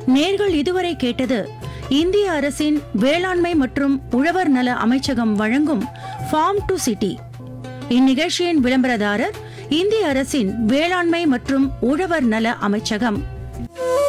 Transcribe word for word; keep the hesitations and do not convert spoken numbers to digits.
நேர்கள் இதுவரை கேட்டது இந்திய அரசின் வேளாண்மை மற்றும் உழவர் நல அமைச்சகம் வழங்கும் ஃபார்ம் டு சிட்டி. இந்நிகழ்ச்சியின் விளம்பரதாரர் இந்திய அரசின் வேளாண்மை மற்றும் உழவர் நல அமைச்சகம்.